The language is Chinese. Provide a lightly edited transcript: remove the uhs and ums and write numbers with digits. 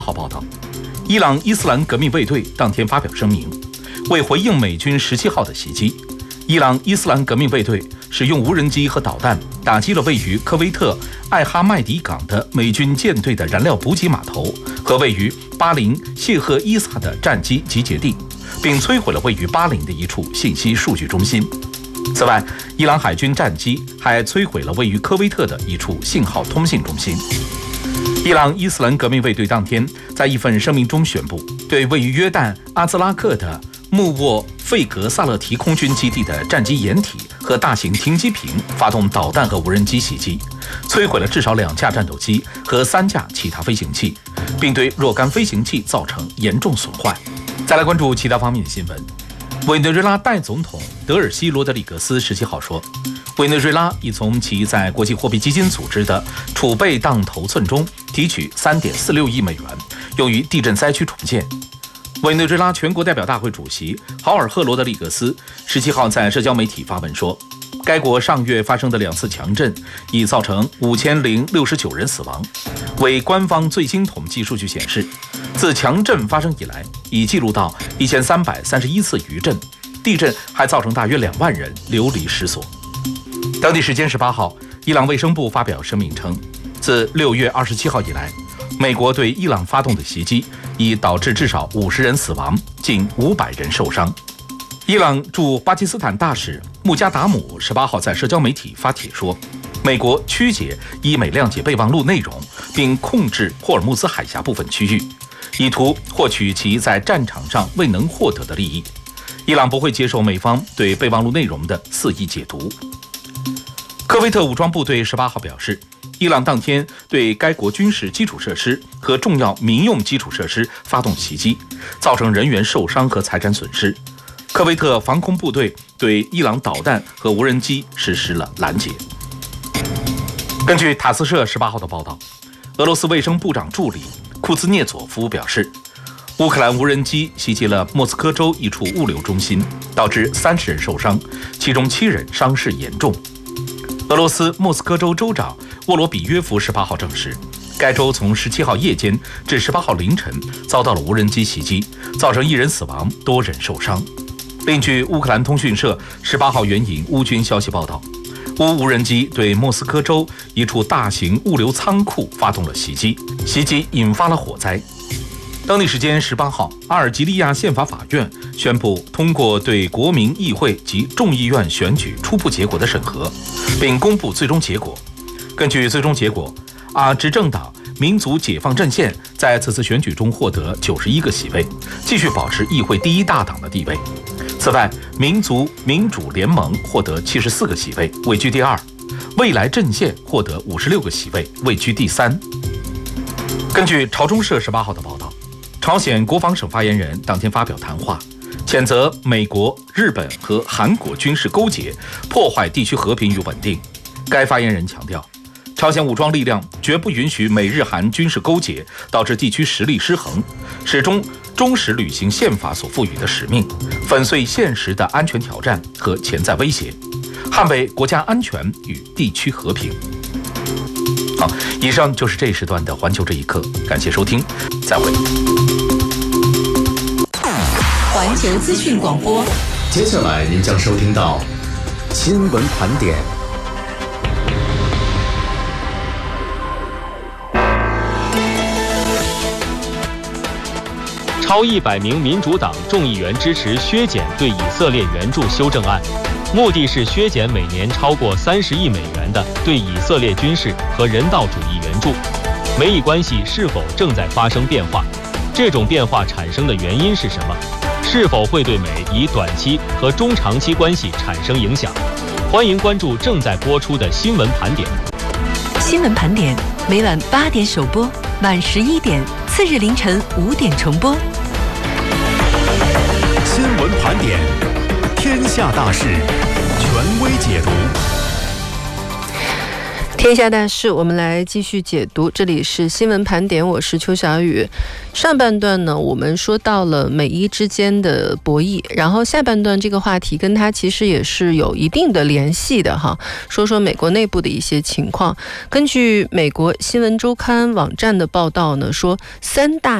号报道，伊朗伊斯兰革命卫队当天发表声明，为回应美军17号的袭击，伊朗伊斯兰革命卫队使用无人机和导弹打击了位于科威特艾哈迈迪港的美军舰队的燃料补给码头和位于巴林谢赫伊萨的战机集结地，并摧毁了位于巴林的一处信息数据中心。此外，伊朗海军战机还摧毁了位于科威特的一处信号通信中心。伊朗伊斯兰革命卫队当天在一份声明中宣布，对位于约旦阿兹拉克的穆沃费格萨勒提空军基地的战机掩体和大型停机坪发动导弹和无人机袭击，摧毁了至少2架战斗机和3架其他飞行器，并对若干飞行器造成严重损坏。再来关注其他方面的新闻。委内瑞拉代总统德尔西罗德里格斯17号说，委内瑞拉已从其在国际货币基金组织的储备当头寸中提取3.46亿美元，用于地震灾区重建。委内瑞拉全国代表大会主席豪尔赫罗德里格斯17号在社交媒体发文说，该国上月发生的2次强震已造成5069人死亡。为官方最新统计数据显示，自强震发生以来，已记录到1331次余震，地震还造成大约2万人流离失所。当地时间18号，伊朗卫生部发表声明称，自6月27号以来，美国对伊朗发动的袭击已导致至少50人死亡，近500人受伤。伊朗驻巴基斯坦大使穆加达姆18号在社交媒体发帖说，美国曲解伊美谅解备忘录内容，并控制霍尔木兹海峡部分区域，以图获取其在战场上未能获得的利益。伊朗不会接受美方对备忘录内容的肆意解读。科威特武装部队18号表示，伊朗当天对该国军事基础设施和重要民用基础设施发动袭击，造成人员受伤和财产损失。科威特防空部队对伊朗导弹和无人机实施了拦截。根据塔斯社18号的报道，俄罗斯卫生部长助理库兹涅佐夫表示，乌克兰无人机袭击了莫斯科州一处物流中心，导致30人受伤，其中7人伤势严重。俄罗斯莫斯科州州长沃罗比约夫18号证实，该州从17号夜间至18号凌晨遭到了无人机袭击，造成1人死亡，多人受伤。另据乌克兰通讯社18号援引乌军消息报道，乌无人机对莫斯科州一处大型物流仓库发动了袭击，袭击引发了火灾。当地时间18号，阿尔及利亚宪法法院宣布通过对国民议会及众议院选举初步结果的审核，并公布最终结果。根据最终结果，执政党民族解放阵线在此次选举中获得91个席位，继续保持议会第1大党的地位。此外，民族民主联盟获得74个席位，位居第2；未来阵线获得56个席位，位居第3。根据朝中社18号的报道，朝鲜国防省发言人当天发表谈话，谴责美国、日本和韩国军事勾结，破坏地区和平与稳定。该发言人强调，朝鲜武装力量绝不允许美日韩军事勾结导致地区实力失衡，始终忠实履行宪法所赋予的使命，粉碎现实的安全挑战和潜在威胁，捍卫国家安全与地区和平。好，以上就是这一时段的环球这一刻，感谢收听，再会。 环球资讯广播， 接下来您将收听到新闻盘点。 超100名民主党众议员支持削减对以色列援助修正案，目的是削减每年超过30亿美元的对以色列军事和人道主义援助。美以关系是否正在发生变化？这种变化产生的原因是什么？是否会对美以短期和中长期关系产生影响？欢迎关注正在播出的新闻盘点。 新闻盘点每晚8点首播，晚11点，次日凌晨5点重播。 新闻盘点，天下大事，权威解读。 天下大事，我们来继续解读。这里是新闻盘点，我是邱小雨。上半段呢，我们说到了美伊之间的博弈，然后下半段这个话题跟它其实也是有一定的联系的哈。说说美国内部的一些情况。根据美国新闻周刊网站的报道呢，说3大